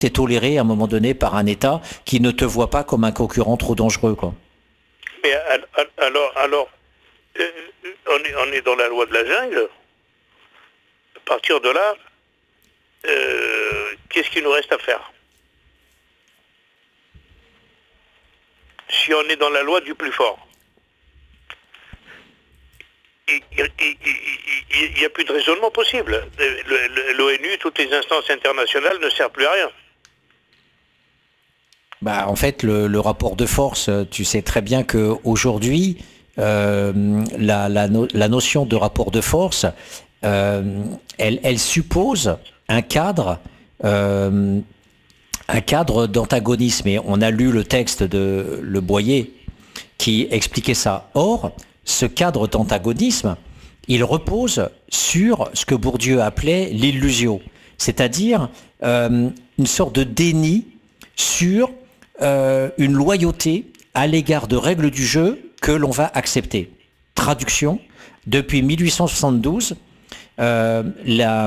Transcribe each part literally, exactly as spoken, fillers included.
t'es toléré à un moment donné par un État qui ne te voit pas comme un concurrent trop dangereux, quoi. Mais alors, alors euh, on, est, on est dans la loi de la jungle. À partir de là, euh, qu'est-ce qu'il nous reste à faire? Si on est dans la loi du plus fort, il n'y a plus de raisonnement possible. L'ONU, toutes les instances internationales ne servent plus à rien. Bah, en fait, le, le rapport de force, tu sais très bien qu'aujourd'hui, euh, la, la, no, la notion de rapport de force, euh, elle, elle suppose un cadre, euh, un cadre d'antagonisme. Et on a lu le texte de Le Boyer qui expliquait ça. Or, ce cadre d'antagonisme, il repose sur ce que Bourdieu appelait l'illusio, c'est-à-dire euh, une sorte de déni sur Euh, une loyauté à l'égard de règles du jeu que l'on va accepter. Traduction, depuis mille huit cent soixante-douze, euh, la,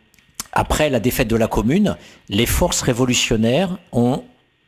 après la défaite de la Commune, les forces révolutionnaires ont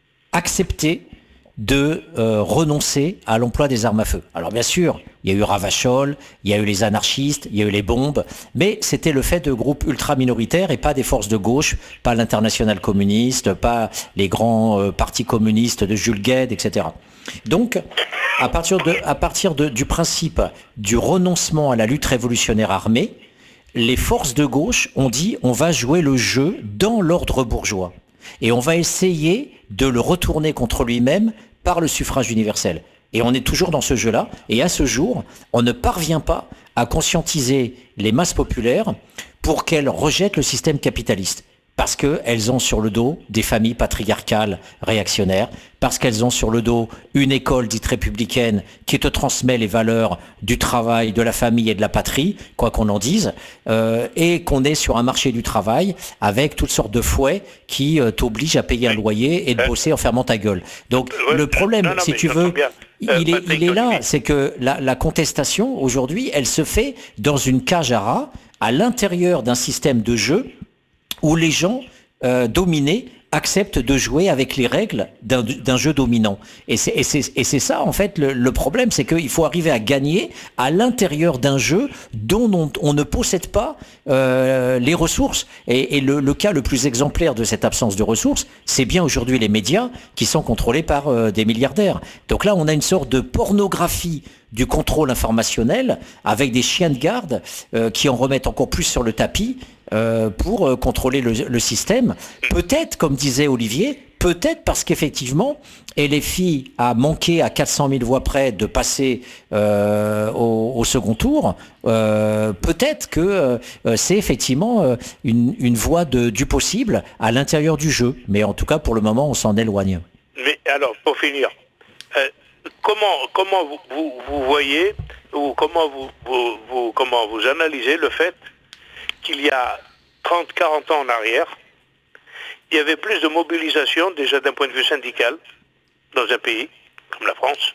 accepté de euh, renoncer à l'emploi des armes à feu. Alors bien sûr, il y a eu Ravachol, il y a eu les anarchistes, il y a eu les bombes, mais c'était le fait de groupes ultra-minoritaires et pas des forces de gauche, pas l'internationale communiste, pas les grands euh, partis communistes de Jules Guesde, et cetera. Donc, à partir, de, à partir de, du principe du renoncement à la lutte révolutionnaire armée, les forces de gauche ont dit on va jouer le jeu dans l'ordre bourgeois. Et on va essayer de le retourner contre lui-même par le suffrage universel. Et on est toujours dans ce jeu-là. Et à ce jour, on ne parvient pas à conscientiser les masses populaires pour qu'elles rejettent le système capitaliste. Parce qu'elles ont sur le dos des familles patriarcales réactionnaires, parce qu'elles ont sur le dos une école dite républicaine qui te transmet les valeurs du travail, de la famille et de la patrie, quoi qu'on en dise, euh, et qu'on est sur un marché du travail avec toutes sortes de fouets qui euh, t'obligent à payer un loyer et de bosser en fermant ta gueule. Donc euh, le problème, non, non, si tu veux, euh, il, est, il est là, c'est que la, la contestation, aujourd'hui, elle se fait dans une cage à rats, à l'intérieur d'un système de jeu où les gens euh, dominés acceptent de jouer avec les règles d'un, d'un jeu dominant. Et c'est, et, c'est, et c'est ça, en fait, le, le problème, c'est qu'il faut arriver à gagner à l'intérieur d'un jeu dont on, on ne possède pas euh, les ressources. Et, et le, le cas le plus exemplaire de cette absence de ressources, c'est bien aujourd'hui les médias qui sont contrôlés par euh, des milliardaires. Donc là, on a une sorte de pornographie du contrôle informationnel avec des chiens de garde euh, qui en remettent encore plus sur le tapis Euh, pour euh, contrôler le, le système. Peut-être, comme disait Olivier, peut-être parce qu'effectivement, et les filles a manqué à quatre cent mille voix près de passer euh, au, au second tour, euh, peut-être que euh, c'est effectivement euh, une, une voie de, du possible à l'intérieur du jeu. Mais en tout cas, pour le moment, on s'en éloigne. Mais alors, pour finir, euh, comment, comment vous, vous, vous voyez, ou comment vous, vous, vous, comment vous analysez le fait qu'il y a trente à quarante ans en arrière, il y avait plus de mobilisation, déjà d'un point de vue syndical, dans un pays comme la France.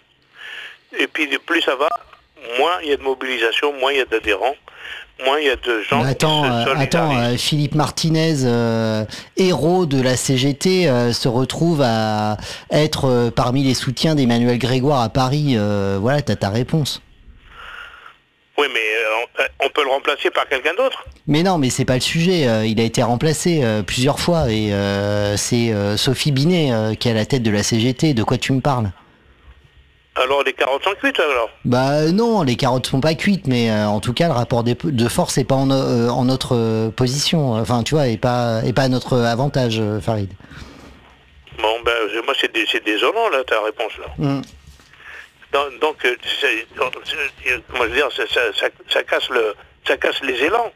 Et puis plus ça va, moins il y a de mobilisation, moins il y a d'adhérents, moins il y a de gens bah attends, qui se solidarisent. Attends, euh, Philippe Martinez, euh, héros de la C G T, euh, se retrouve à être euh, parmi les soutiens d'Emmanuel Grégoire à Paris. Euh, voilà, t'as ta réponse. Oui, mais euh, on peut le remplacer par quelqu'un d'autre. Mais non, mais c'est pas le sujet. Euh, il a été remplacé euh, plusieurs fois et euh, c'est euh, Sophie Binet euh, qui est à la tête de la C G T. De quoi tu me parles? Alors les carottes sont cuites alors? Bah non, les carottes sont pas cuites, mais euh, en tout cas le rapport de, de force est pas en, euh, en notre euh, position. Enfin, tu vois, et pas et pas à notre avantage, euh, Farid. Bon, ben moi c'est, dé, c'est désolant là ta réponse là. Mm. Donc, donc c'est, comment je veux dire, ça, ça, ça, ça casse le, ça casse les élans.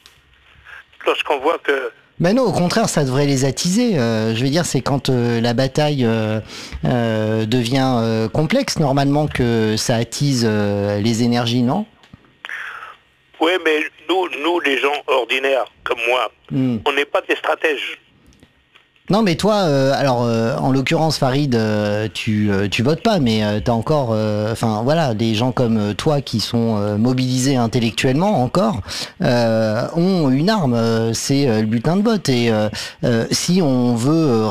Lorsqu'on voit que. Ben non, au contraire, ça devrait les attiser. Euh, je veux dire, c'est quand euh, la bataille euh, euh, devient euh, complexe, normalement, que ça attise euh, les énergies, non? Oui, mais nous, nous, les gens ordinaires, comme moi, mm. on n'est pas des stratèges. Non, mais toi, euh, alors euh, en l'occurrence, Farid, euh, tu euh, tu votes pas, mais euh, t'as encore, euh, enfin voilà, des gens comme euh, toi qui sont euh, mobilisés intellectuellement encore euh, ont une arme, euh, c'est euh, le bulletin de vote. Et euh, euh, si on veut